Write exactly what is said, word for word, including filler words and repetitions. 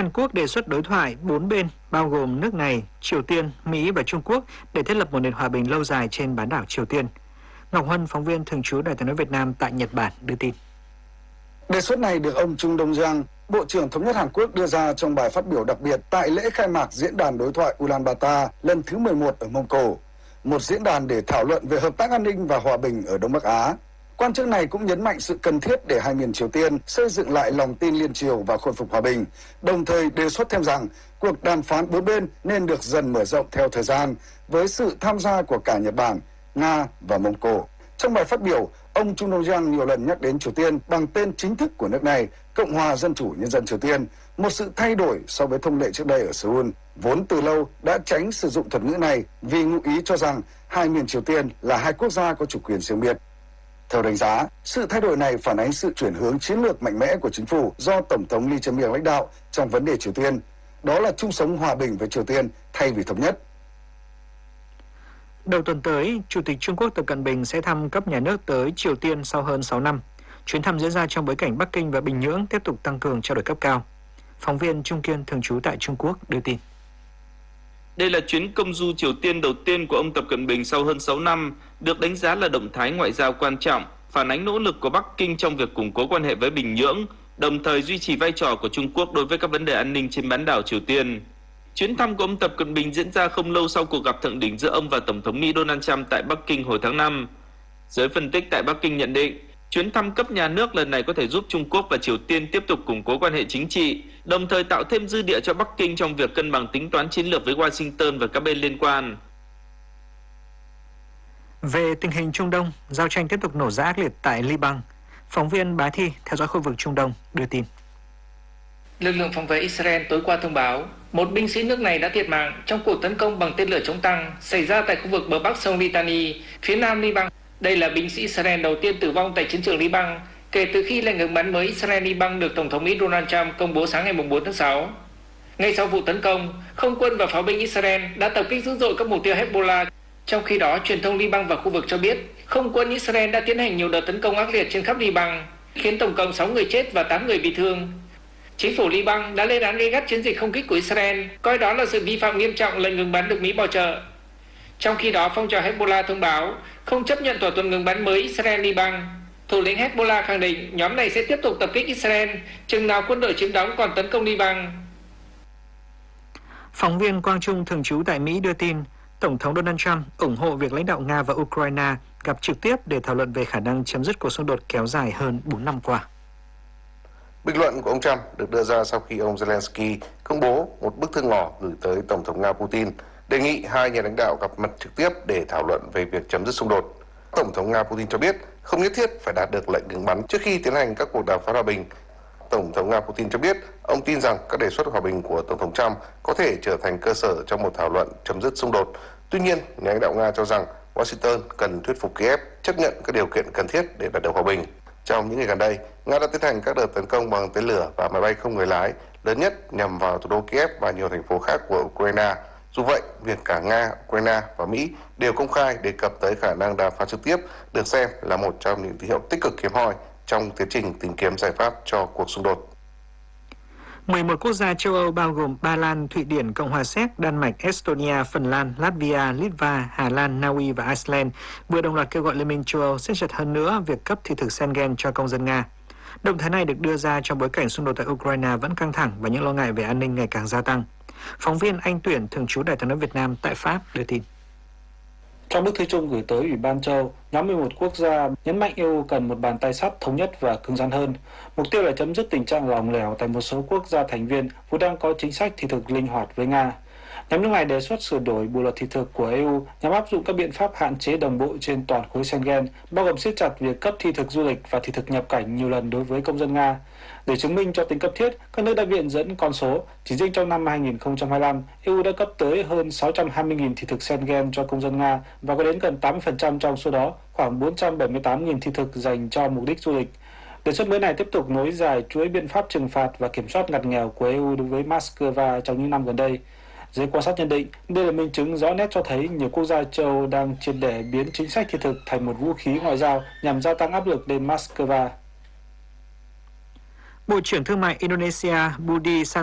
Hàn Quốc đề xuất đối thoại bốn bên bao gồm nước này, Triều Tiên, Mỹ và Trung Quốc để thiết lập một nền hòa bình lâu dài trên bán đảo Triều Tiên. Ngọc Huân, phóng viên thường trú Đài Tiếng nói Việt Nam tại Nhật Bản đưa tin. Đề xuất này được ông Chung Dong-giang, Bộ trưởng Thống nhất Hàn Quốc đưa ra trong bài phát biểu đặc biệt tại lễ khai mạc diễn đàn đối thoại Ulaanbaatar lần thứ mười một ở Mông Cổ, một diễn đàn để thảo luận về hợp tác an ninh và hòa bình ở Đông Bắc Á. Quan chức này cũng nhấn mạnh sự cần thiết để hai miền Triều Tiên xây dựng lại lòng tin liên triều và khôi phục hòa bình, đồng thời đề xuất thêm rằng cuộc đàm phán bốn bên nên được dần mở rộng theo thời gian với sự tham gia của cả Nhật Bản, Nga và Mông Cổ. Trong bài phát biểu, ông Chung Dong-giang nhiều lần nhắc đến Triều Tiên bằng tên chính thức của nước này, Cộng hòa Dân chủ Nhân dân Triều Tiên, một sự thay đổi so với thông lệ trước đây ở Seoul, vốn từ lâu đã tránh sử dụng thuật ngữ này vì ngụ ý cho rằng hai miền Triều Tiên là hai quốc gia có chủ quyền riêng biệt. Theo đánh giá, sự thay đổi này phản ánh sự chuyển hướng chiến lược mạnh mẽ của chính phủ do Tổng thống Lee Jae-myung lãnh đạo trong vấn đề Triều Tiên, đó là chung sống hòa bình với Triều Tiên thay vì thống nhất. Đầu tuần tới, Chủ tịch Trung Quốc Tập Cận Bình sẽ thăm cấp nhà nước tới Triều Tiên sau hơn sáu năm. Chuyến thăm diễn ra trong bối cảnh Bắc Kinh và Bình Nhưỡng tiếp tục tăng cường trao đổi cấp cao. Phóng viên Trung Kiên thường trú tại Trung Quốc đưa tin. Đây là chuyến công du Triều Tiên đầu tiên của ông Tập Cận Bình sau hơn sáu năm, được đánh giá là động thái ngoại giao quan trọng, phản ánh nỗ lực của Bắc Kinh trong việc củng cố quan hệ với Bình Nhưỡng, đồng thời duy trì vai trò của Trung Quốc đối với các vấn đề an ninh trên bán đảo Triều Tiên. Chuyến thăm của ông Tập Cận Bình diễn ra không lâu sau cuộc gặp thượng đỉnh giữa ông và Tổng thống Mỹ Donald Trump tại Bắc Kinh hồi tháng năm. Giới phân tích tại Bắc Kinh nhận định, chuyến thăm cấp nhà nước lần này có thể giúp Trung Quốc và Triều Tiên tiếp tục củng cố quan hệ chính trị, đồng thời tạo thêm dư địa cho Bắc Kinh trong việc cân bằng tính toán chiến lược với Washington và các bên liên quan. Về tình hình Trung Đông, giao tranh tiếp tục nổ ra ác liệt tại Liban. Phóng viên Bá Thi theo dõi khu vực Trung Đông đưa tin. Lực lượng phòng vệ Israel tối qua thông báo, một binh sĩ nước này đã thiệt mạng trong cuộc tấn công bằng tên lửa chống tăng xảy ra tại khu vực bờ bắc sông Litani, phía nam Liban. Đây là binh sĩ Israel đầu tiên tử vong tại chiến trường Liban kể từ khi lệnh ngừng bắn mới Israel-Liban được Tổng thống Mỹ Donald Trump công bố sáng ngày bốn tháng sáu. Ngay sau vụ tấn công, không quân và pháo binh Israel đã tập kích dữ dội các mục tiêu Hezbollah. Trong khi đó, truyền thông Liban và khu vực cho biết không quân Israel đã tiến hành nhiều đợt tấn công ác liệt trên khắp Liban, khiến tổng cộng sáu người chết và tám người bị thương. Chính phủ Liban đã lên án gay gắt chiến dịch không kích của Israel, coi đó là sự vi phạm nghiêm trọng lệnh ngừng bắn được Mỹ bảo trợ. Trong khi đó, phong trào Hezbollah thông báo không chấp nhận thỏa thuận ngừng bắn mới Israel-Liban. Thủ lĩnh Hezbollah khẳng định nhóm này sẽ tiếp tục tập kích Israel chừng nào quân đội chiếm đóng còn tấn công Liban. Phóng viên Quang Trung thường trú tại Mỹ đưa tin, Tổng thống Donald Trump ủng hộ việc lãnh đạo Nga và Ukraine gặp trực tiếp để thảo luận về khả năng chấm dứt cuộc xung đột kéo dài hơn bốn năm qua. Bình luận của ông Trump được đưa ra sau khi ông Zelensky công bố một bức thư ngỏ gửi tới Tổng thống Nga Putin, đề nghị hai nhà lãnh đạo gặp mặt trực tiếp để thảo luận về việc chấm dứt xung đột. Tổng thống Nga Putin cho biết không nhất thiết phải đạt được lệnh ngừng bắn trước khi tiến hành các cuộc đàm phán hòa bình. Tổng thống Nga Putin cho biết ông tin rằng các đề xuất hòa bình của Tổng thống Trump có thể trở thành cơ sở cho một thảo luận chấm dứt xung đột. Tuy nhiên, nhà lãnh đạo Nga cho rằng Washington cần thuyết phục Kiev chấp nhận các điều kiện cần thiết để đạt được hòa bình. Trong những ngày gần đây, Nga đã tiến hành các đợt tấn công bằng tên lửa và máy bay không người lái lớn nhất nhằm vào thủ đô Kiev và nhiều thành phố khác của Ukraine. Dù vậy, việc cả Nga, Ukraine và Mỹ đều công khai đề cập tới khả năng đàm phán trực tiếp được xem là một trong những tín hiệu tích cực hiếm hoi trong tiến trình tìm kiếm giải pháp cho cuộc xung đột. mười một quốc gia châu Âu bao gồm Ba Lan, Thụy Điển, Cộng hòa Séc, Đan Mạch, Estonia, Phần Lan, Latvia, Litva, Hà Lan, Na Uy và Iceland vừa đồng loạt kêu gọi Liên minh châu Âu siết chặt hơn nữa việc cấp thị thực Schengen cho công dân Nga. Động thái này được đưa ra trong bối cảnh xung đột tại Ukraine vẫn căng thẳng và những lo ngại về an ninh ngày càng gia tăng. Phóng viên Anh Tuyển thường trú Đài Tiếng nói Việt Nam tại Pháp đưa tin. Trong bức thư chung gửi tới Ủy ban châu, nhóm mười một quốc gia nhấn mạnh e u cần một bàn tay sắt thống nhất và cứng rắn hơn. Mục tiêu là chấm dứt tình trạng lỏng lẻo tại một số quốc gia thành viên vốn đang có chính sách thị thực linh hoạt với Nga. Nhóm nước này đề xuất sửa đổi bộ luật thị thực của e u nhằm áp dụng các biện pháp hạn chế đồng bộ trên toàn khối Schengen, bao gồm siết chặt việc cấp thị thực du lịch và thị thực nhập cảnh nhiều lần đối với công dân Nga. Để chứng minh cho tính cấp thiết, các nước đã viện dẫn con số. Chỉ riêng trong năm hai nghìn không trăm hai mươi lăm, e u đã cấp tới hơn sáu trăm hai mươi nghìn thị thực Schengen cho công dân Nga và có đến gần tám mươi phần trăm trong số đó, khoảng bốn trăm bảy mươi tám nghìn thị thực dành cho mục đích du lịch. Đề xuất mới này tiếp tục nối dài chuỗi biện pháp trừng phạt và kiểm soát ngặt nghèo của e u đối với Moscow trong những năm gần đây. Giới quan sát nhận định, đây là minh chứng rõ nét cho thấy nhiều quốc gia châu Âu đang triệt để biến chính sách thị thực thành một vũ khí ngoại giao nhằm gia tăng áp lực lên Moscow. Bộ trưởng Thương mại Indonesia Budi